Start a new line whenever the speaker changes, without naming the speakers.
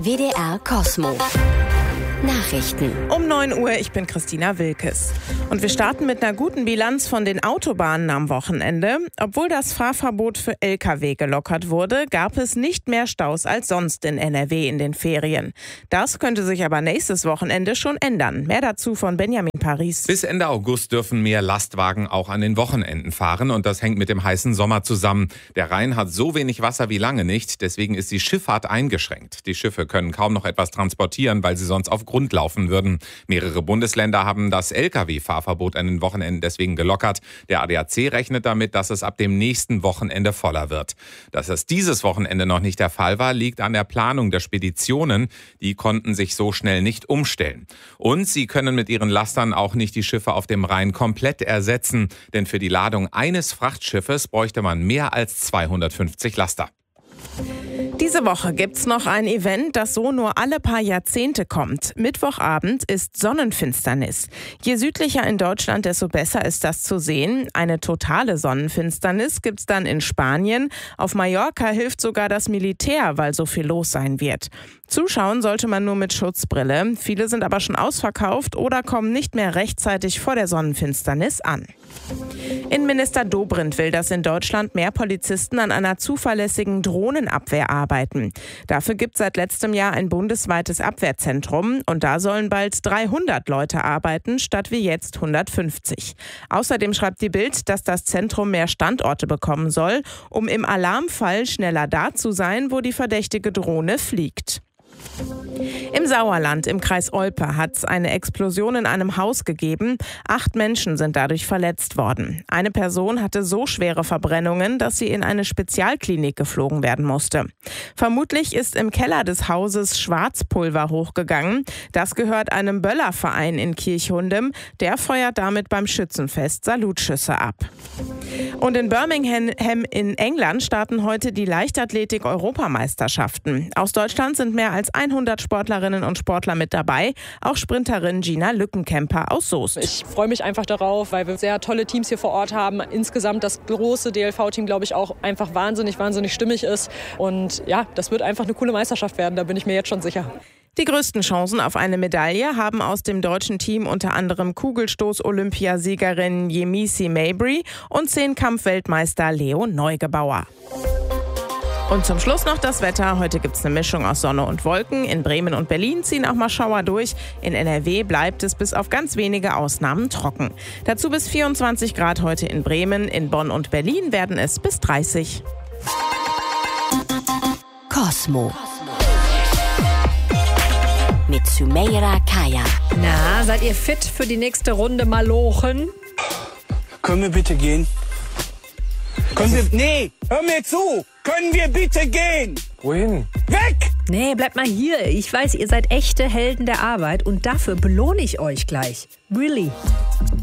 WDR Cosmo. Nachrichten.
Um 9 Uhr, ich bin Christina Wilkes. Und wir starten mit einer guten Bilanz von den Autobahnen am Wochenende. Obwohl das Fahrverbot für Lkw gelockert wurde, gab es nicht mehr Staus als sonst in NRW in den Ferien. Das könnte sich aber nächstes Wochenende schon ändern. Mehr dazu von Benjamin Paris.
Bis Ende August dürfen mehr Lastwagen auch an den Wochenenden fahren und das hängt mit dem heißen Sommer zusammen. Der Rhein hat so wenig Wasser wie lange nicht, deswegen ist die Schifffahrt eingeschränkt. Die Schiffe können kaum noch etwas transportieren, weil sie sonst auf Grund laufen würden. Mehrere Bundesländer haben das Lkw-Fahrverbot an den Wochenenden deswegen gelockert. Der ADAC rechnet damit, dass es ab dem nächsten Wochenende voller wird. Dass es dieses Wochenende noch nicht der Fall war, liegt an der Planung der Speditionen. Die konnten sich so schnell nicht umstellen. Und sie können mit ihren Lastern auch nicht die Schiffe auf dem Rhein komplett ersetzen. Denn für die Ladung eines Frachtschiffes bräuchte man mehr als 250 Laster.
Diese Woche gibt's noch ein Event, das so nur alle paar Jahrzehnte kommt. Mittwochabend ist Sonnenfinsternis. Je südlicher in Deutschland, desto besser ist das zu sehen. Eine totale Sonnenfinsternis gibt's dann in Spanien. Auf Mallorca hilft sogar das Militär, weil so viel los sein wird. Zuschauen sollte man nur mit Schutzbrille. Viele sind aber schon ausverkauft oder kommen nicht mehr rechtzeitig vor der Sonnenfinsternis an. Innenminister Dobrindt will, dass in Deutschland mehr Polizisten an einer zuverlässigen Drohnenabwehr arbeiten. Dafür gibt es seit letztem Jahr ein bundesweites Abwehrzentrum und da sollen bald 300 Leute arbeiten, statt wie jetzt 150. Außerdem schreibt die Bild, dass das Zentrum mehr Standorte bekommen soll, um im Alarmfall schneller da zu sein, wo die verdächtige Drohne fliegt. Im Sauerland im Kreis Olpe hat es eine Explosion in einem Haus gegeben. 8 Menschen sind dadurch verletzt worden. Eine Person hatte so schwere Verbrennungen, dass sie in eine Spezialklinik geflogen werden musste. Vermutlich ist im Keller des Hauses Schwarzpulver hochgegangen. Das gehört einem Böllerverein in Kirchhundem. Der feuert damit beim Schützenfest Salutschüsse ab. Und in Birmingham in England starten heute die Leichtathletik-Europameisterschaften. Aus Deutschland sind mehr als 100 Sportlerinnen und Sportler mit dabei, auch Sprinterin Gina Lückenkämper aus Soest.
Ich freue mich einfach darauf, weil wir sehr tolle Teams hier vor Ort haben. Insgesamt das große DLV-Team, glaube ich, auch einfach wahnsinnig stimmig ist. Und ja, das wird einfach eine coole Meisterschaft werden, da bin ich mir jetzt schon sicher.
Die größten Chancen auf eine Medaille haben aus dem deutschen Team unter anderem Kugelstoß-Olympiasiegerin Yemisi Mabry und Zehnkampf-Weltmeister Leo Neugebauer. Und zum Schluss noch das Wetter. Heute gibt es eine Mischung aus Sonne und Wolken. In Bremen und Berlin ziehen auch mal Schauer durch. In NRW bleibt es bis auf ganz wenige Ausnahmen trocken. Dazu bis 24 Grad heute in Bremen. In Bonn und Berlin werden es bis 30.
Cosmo. Mit Sumeira Kaya.
Na, seid ihr fit für die nächste Runde Malochen?
Können wir bitte gehen? Nee, hör mir zu! Können wir bitte gehen?
Wohin?
Weg!
Nee, bleibt mal hier. Ich weiß, ihr seid echte Helden der Arbeit und dafür belohne ich euch gleich. Really.